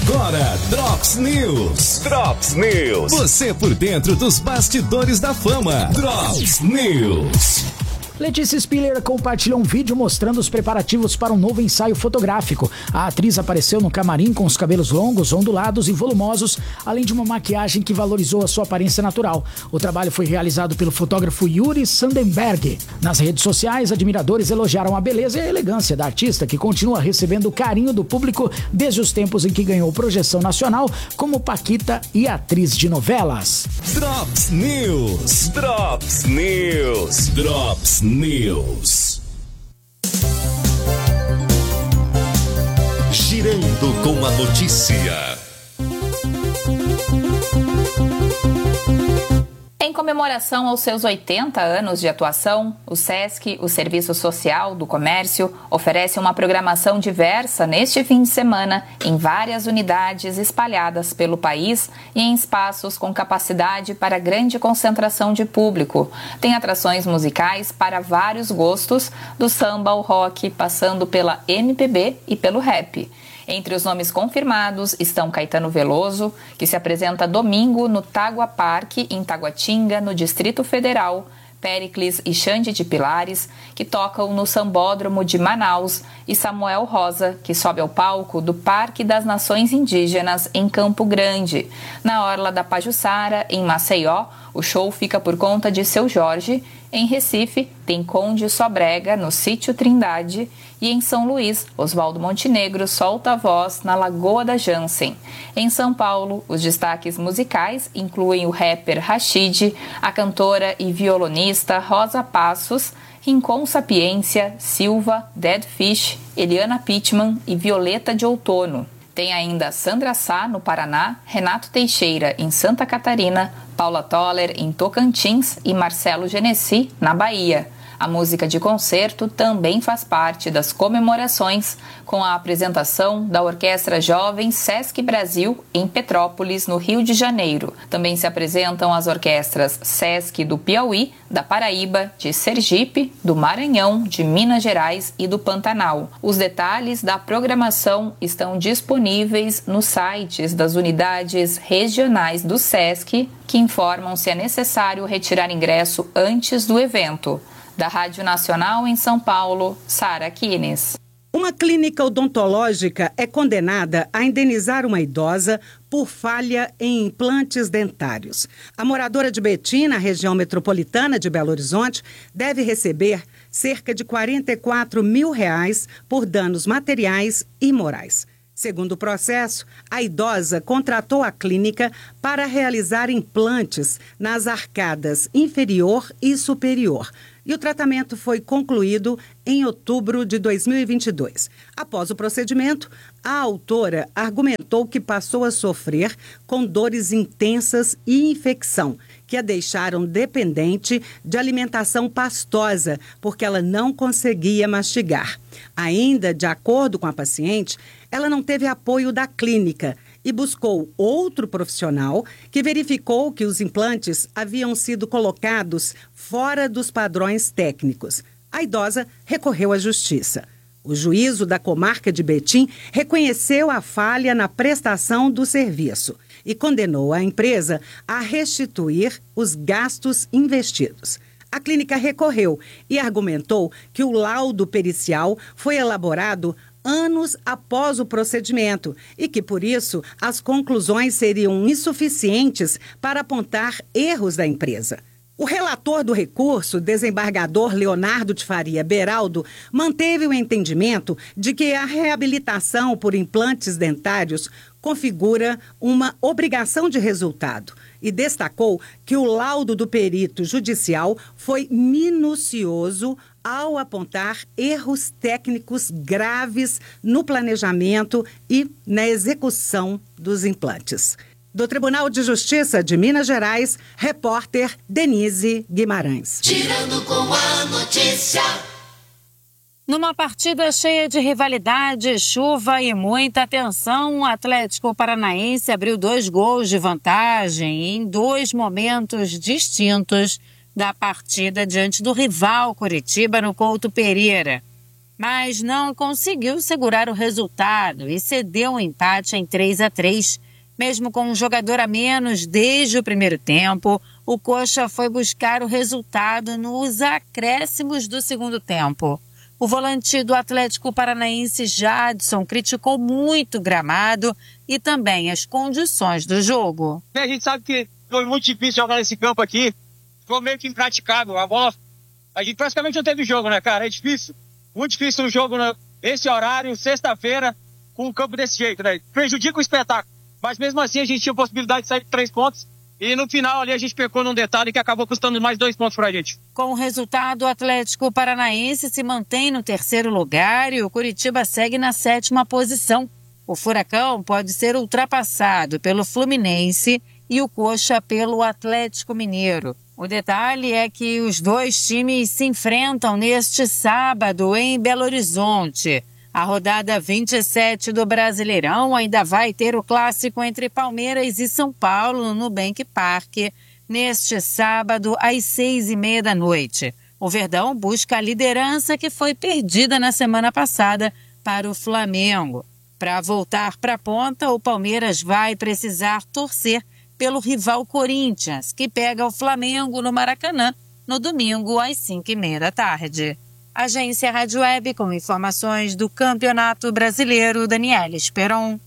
Agora, Drops News. Drops News. Você por dentro dos bastidores da fama. Drops News. Letícia Spiller compartilhou um vídeo mostrando os preparativos para um novo ensaio fotográfico. A atriz apareceu no camarim com os cabelos longos, ondulados e volumosos, além de uma maquiagem que valorizou a sua aparência natural. O trabalho foi realizado pelo fotógrafo Yuri Sandenberg. Nas redes sociais, admiradores elogiaram a beleza e a elegância da artista, que continua recebendo o carinho do público desde os tempos em que ganhou projeção nacional como paquita e atriz de novelas. Drops News. Drops News. Drops News. Girando com a notícia. Em comemoração aos seus 80 anos de atuação, o SESC, o Serviço Social do Comércio, oferece uma programação diversa neste fim de semana em várias unidades espalhadas pelo país e em espaços com capacidade para grande concentração de público. Tem atrações musicais para vários gostos, do samba ao rock, passando pela MPB e pelo rap. Entre os nomes confirmados estão Caetano Veloso, que se apresenta domingo no Tagua Parque, em Taguatinga, no Distrito Federal, Péricles e Xande de Pilares, que tocam no Sambódromo de Manaus, e Samuel Rosa, que sobe ao palco do Parque das Nações Indígenas, em Campo Grande. Na Orla da Pajuçara, em Maceió, o show fica por conta de Seu Jorge. Em Recife, tem Conde Sobrega, no Sítio Trindade. E em São Luís, Oswaldo Montenegro solta a voz na Lagoa da Jansen. Em São Paulo, os destaques musicais incluem o rapper Rashid, a cantora e violonista Rosa Passos, Rincon Sapiência, Silva, Dead Fish, Eliana Pittman e Violeta de Outono. Tem ainda Sandra Sá, no Paraná, Renato Teixeira, em Santa Catarina, Paula Toller, em Tocantins e Marcelo Genesi, na Bahia. A música de concerto também faz parte das comemorações, com a apresentação da Orquestra Jovem Sesc Brasil em Petrópolis, no Rio de Janeiro. Também se apresentam as orquestras Sesc do Piauí, da Paraíba, de Sergipe, do Maranhão, de Minas Gerais e do Pantanal. Os detalhes da programação estão disponíveis nos sites das unidades regionais do Sesc, que informam se é necessário retirar ingresso antes do evento. Da Rádio Nacional em São Paulo, Sara Kines. Uma clínica odontológica é condenada a indenizar uma idosa por falha em implantes dentários. A moradora de Betim, na região metropolitana de Belo Horizonte, deve receber cerca de R$44 mil por danos materiais e morais. Segundo o processo, a idosa contratou a clínica para realizar implantes nas arcadas inferior e superior. E o tratamento foi concluído em outubro de 2022. Após o procedimento, a autora argumentou que passou a sofrer com dores intensas e infecção, que a deixaram dependente de alimentação pastosa, porque ela não conseguia mastigar. Ainda, de acordo com a paciente, ela não teve apoio da clínica e buscou outro profissional que verificou que os implantes haviam sido colocados fora dos padrões técnicos. A idosa recorreu à justiça. O juízo da comarca de Betim reconheceu a falha na prestação do serviço e condenou a empresa a restituir os gastos investidos. A clínica recorreu e argumentou que o laudo pericial foi elaborado anos após o procedimento e que, por isso, as conclusões seriam insuficientes para apontar erros da empresa. O relator do recurso, desembargador Leonardo de Faria Beraldo, manteve o entendimento de que a reabilitação por implantes dentários configura uma obrigação de resultado e destacou que o laudo do perito judicial foi minucioso ao apontar erros técnicos graves no planejamento e na execução dos implantes. Do Tribunal de Justiça de Minas Gerais, repórter Denise Guimarães. Girando com a notícia. Numa partida cheia de rivalidade, chuva e muita tensão, o Atlético Paranaense abriu 2 gols de vantagem em 2 momentos distintos da partida diante do rival Coritiba no Couto Pereira. mas não conseguiu segurar o resultado e cedeu um empate em 3-3. Mesmo com um jogador a menos desde o primeiro tempo, o Coxa foi buscar o resultado nos acréscimos do segundo tempo. O volante do Atlético Paranaense, Jadson, criticou muito o gramado e também as condições do jogo. A gente sabe que foi muito difícil jogar nesse campo aqui, ficou meio que impraticável. A bola, a gente praticamente não teve jogo, né, cara? É difícil, muito difícil um jogo nesse horário, sexta-feira, com um campo desse jeito, né? Prejudica o espetáculo. Mas mesmo assim a gente tinha a possibilidade de sair com 3 pontos e no final ali a gente pecou num detalhe que acabou custando mais 2 pontos pra gente. Com o resultado, o Atlético Paranaense se mantém no 3º lugar e o Curitiba segue na 7ª posição. O Furacão pode ser ultrapassado pelo Fluminense e o Coxa pelo Atlético Mineiro. O detalhe é que os dois times se enfrentam neste sábado em Belo Horizonte. A rodada 27 do Brasileirão ainda vai ter o clássico entre Palmeiras e São Paulo no Nubank Park, neste sábado às 6h30 da noite. O Verdão busca a liderança que foi perdida na semana passada para o Flamengo. Para voltar para a ponta, o Palmeiras vai precisar torcer pelo rival Corinthians, que pega o Flamengo no Maracanã no domingo às 5h30 da tarde. Agência Rádio Web com informações do Campeonato Brasileiro, Daniela Esperon.